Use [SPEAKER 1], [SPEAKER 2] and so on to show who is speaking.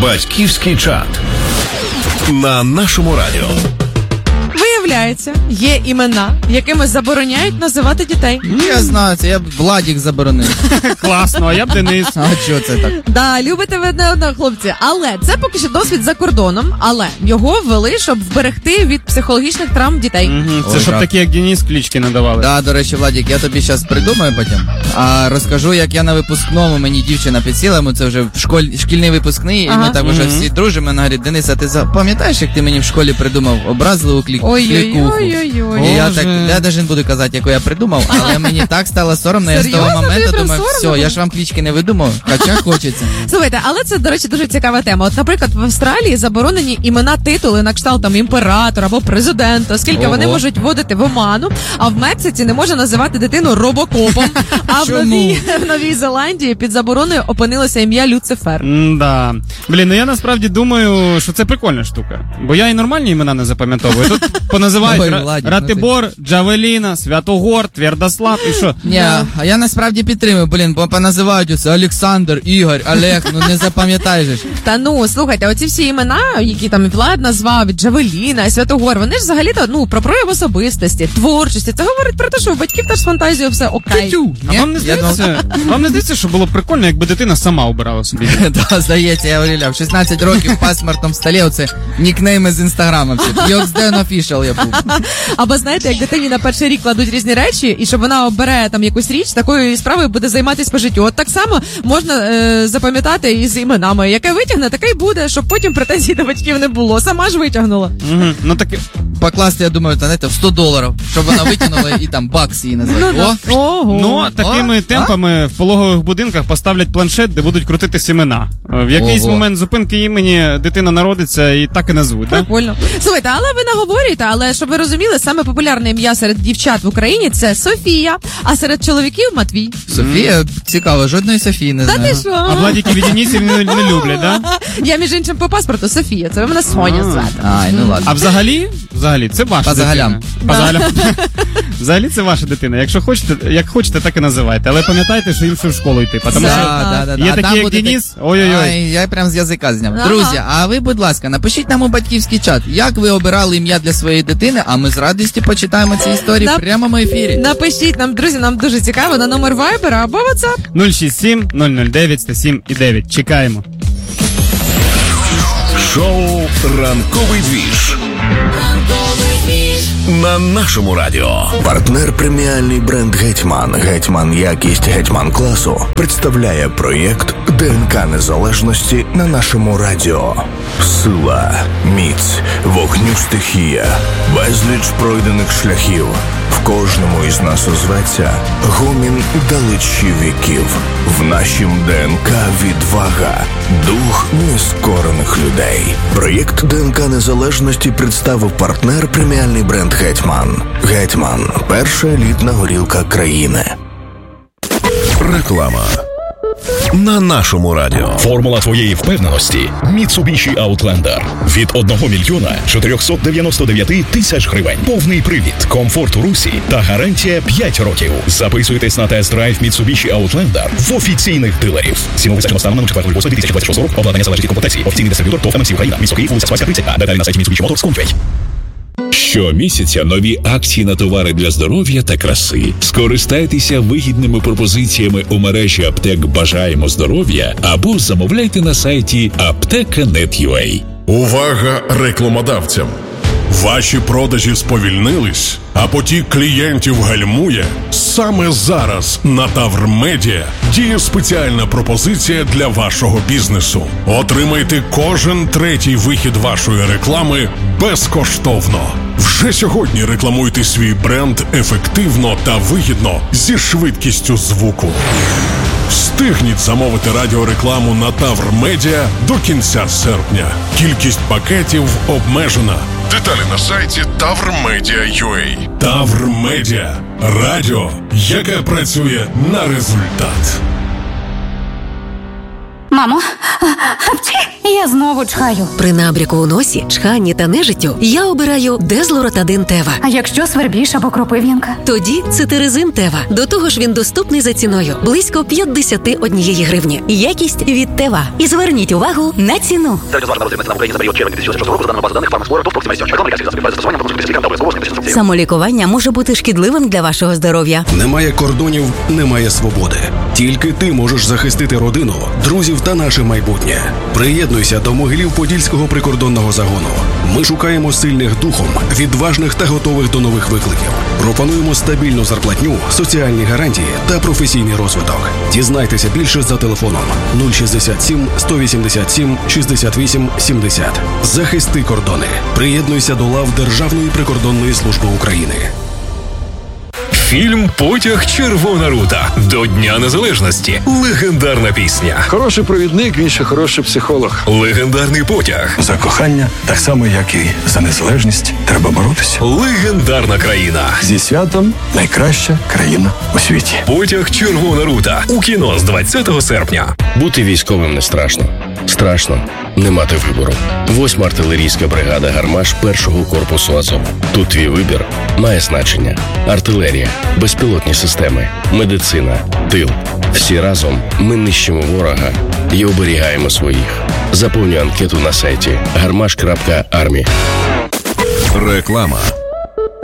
[SPEAKER 1] Батьківський чат на нашому радіо.
[SPEAKER 2] Виявляється, є імена, якими забороняють називати дітей.
[SPEAKER 3] Я знаю, це я б Владік заборонив.
[SPEAKER 4] Класно, а я б Денис.
[SPEAKER 3] А чого це так?
[SPEAKER 2] Да, любите ви одне одного, хлопці. Але це поки що досвід за кордоном, але його ввели, щоб вберегти від психологічних травм дітей.
[SPEAKER 4] Це щоб такі, як Денис, клички надавали.
[SPEAKER 3] Да, до речі, Владік, я тобі зараз придумаю потім, а розкажу, як я на випускному, мені дівчина підсіла, це вже шкільний випускний, і ми так вже всі дружимо, вона говорить: Денис, а ти пам'ятаєш, як ти мені в школі придумав образливу клікуху?
[SPEAKER 2] Ой-ой-ой.
[SPEAKER 3] І я навіть не буду казати, яку я придумав, але мені так стало соромно, я з того моменту думаю, все, я ж вам клички не видумав, хоча хочеться.
[SPEAKER 2] Слухайте, але це, до речі, дуже цікава тема. От, наприклад, в Австралії заборонені імена, титули на кшталт там імператора або президента, оскільки вони можуть вводити в оману, а в Мексиці не можна називати дитину робокопом, а в Новій Зеландії під забороною опинилося ім'я Люцифер.
[SPEAKER 4] Да. Блін, я насправді думаю, що це прикольна штука, бо я і нормальні імена не запам'ятовую. Тут поназивають Ратибор, Джавеліна, Святогор, Твердослав і що?
[SPEAKER 3] Ні, а я насправді підтримую, бо поназивають оце Олександр, Ігор, Олег, не запам'ятаєш.
[SPEAKER 2] Та слухайте, оці всі імена, які там Влад назвав, Джавеліна, Святогор, вони ж взагалі-то, про прояв особистості, творчості. Це говорить про те, що у батьків теж з фантазією все окей.
[SPEAKER 4] А вам не здається, що було б прикольно, якби дитина сама обирала собі?
[SPEAKER 3] Так, здається, я говорила, в 16 років в паспортному столі оце нікнейми з Інстаграма. Йоксден Official я був.
[SPEAKER 2] Або, знаєте, як дитині на перший рік кладуть різні речі, і щоб вона обере там якусь річ, такою справою буде займатися по життю. От так само можна запам'ятати із іменами. Яке витягне, таке й буде, щоб потім претензій до батьків не було. Сама ж витягнула.
[SPEAKER 3] Покласти, я думаю, знаєте, в $100, щоб вона витягнула і там бакс її назвати.
[SPEAKER 4] Такими темпами в пологових будинках поставлять планшет, де будуть крутитись імена. В якийсь момент зупинки імені дитина народиться і так і назвуть.
[SPEAKER 2] Прикольно. Слухайте, але ви наговорюєте, але щоб ви розуміли, саме популярне ім'я серед дівчат в Україні – це Софія, а серед чоловіків – Матвій.
[SPEAKER 3] Софія? Цікаво, жодної Софії не знаю.
[SPEAKER 2] Та ти що?
[SPEAKER 4] А Владіки від Денисів не люблять, да?
[SPEAKER 2] Я, між іншим, по паспорту Софія, це ви мене Соня звати.
[SPEAKER 3] Ладно.
[SPEAKER 4] А взагалі, це ваша дитина. По загалям. Взагалі це ваша дитина. Якщо хочете, як хочете, так і називайте. Але пам'ятайте, що іншу школу йти. Тому що є такі, як Денис, ой-ой-ой.
[SPEAKER 3] Я прям з язика зняв. Друзі, а ви, будь ласка, напишіть нам у батьківський чат, як ви обирали ім'я для своєї дитини, а ми з радістю почитаємо ці історії в прямому ефірі.
[SPEAKER 2] Напишіть нам, друзі, нам дуже цікаво, на номер Viber або WhatsApp.
[SPEAKER 4] 067 009 107 і 9. Чекаємо.
[SPEAKER 1] Шоу «Ранковий двіж» на нашому радіо.
[SPEAKER 5] Партнер преміальний бренд «Гетьман». «Гетьман» якість «Гетьман» класу представляє проєкт ДНК Незалежності на нашому радіо. Сила, міць, вогню стихія, безліч пройдених шляхів. В кожному із нас озветься гомін далечі віків. В нашім ДНК відвага, дух нескорених людей. Проєкт ДНК Незалежності представив партнер преміальний бренд «Гетьман». «Гетьман» – перша елітна горілка країни.
[SPEAKER 1] Реклама на нашому радіо.
[SPEAKER 6] Формула твоєї впевненості – Mitsubishi Outlander. Від 1 мільйона 499 тисяч гривень. Повний привід, комфорт у русі та гарантія 5 років. Записуйтесь на тест-драйв Mitsubishi Outlander в офіційних дилерів. Ціну визначено станом на 4 лютого 2026 року. Обладнання залежить від комплектації. Офіційний дистриб'ютор ТОВ МС Україна. Місто Київ, вулиця Спаська, 30А. Деталі на сайті MitsubishiMotors.com.ua. Щомісяця нові акції на товари для здоров'я та краси. Скористайтеся вигідними пропозиціями у мережі аптек «Бажаємо здоров'я» або замовляйте на сайті apteka.net.ua.
[SPEAKER 7] Увага рекламодавцям! Ваші продажі сповільнились, а потік клієнтів гальмує? Саме зараз на Тавр Медіа діє спеціальна пропозиція для вашого бізнесу. Отримайте кожен третій вихід вашої реклами безкоштовно. Вже сьогодні рекламуйте свій бренд ефективно та вигідно зі швидкістю звуку. Встигніть замовити радіорекламу на Тавр Медіа до кінця серпня. Кількість пакетів обмежена. Деталі на сайті tavrmedia.ua. Тавр Медіа. Радіо, яке працює на результат.
[SPEAKER 8] Мамо, я знову чхаю.
[SPEAKER 9] При набряку у носі, чханні та нежиттю я обираю Дезлоратадин Тева.
[SPEAKER 8] А якщо свербіж або кропив'янка?
[SPEAKER 9] Тоді Цитиризин Тева. До того ж він доступний за ціною – близько 51 гривні. Якість від Тева. І зверніть увагу на ціну. Самолікування може бути шкідливим для вашого здоров'я.
[SPEAKER 1] Немає кордонів, немає свободи. Тільки ти можеш захистити родину, друзів та наше майбутнє. Приєднуйся до Могилів-Подільського прикордонного загону. Ми шукаємо сильних духом, відважних та готових до нових викликів. Пропонуємо стабільну зарплатню, соціальні гарантії та професійний розвиток. Дізнайтеся більше за телефоном 067 187 68 70. Захисти кордони. Приєднуйся до лав Державної прикордонної служби України.
[SPEAKER 6] Фільм «Потяг Червона рута» до Дня Незалежності. Легендарна пісня.
[SPEAKER 10] Хороший провідник, він ще хороший психолог.
[SPEAKER 6] Легендарний потяг.
[SPEAKER 10] За кохання, так само, як і за незалежність, треба боротися.
[SPEAKER 6] Легендарна країна.
[SPEAKER 10] Зі святом найкраща країна у світі.
[SPEAKER 6] «Потяг Червона рута» у кіно з 20 серпня.
[SPEAKER 11] Бути військовим не страшно. Страшно не мати вибору. 8-ма артилерійська бригада «Гармаш» 1-го корпусу Азов. Тут твій вибір має значення. Артилерія, безпілотні системи, медицина, тил. Всі разом ми нищимо ворога і оберігаємо своїх. Заповнюй анкету на сайті garmash.army.
[SPEAKER 1] Реклама.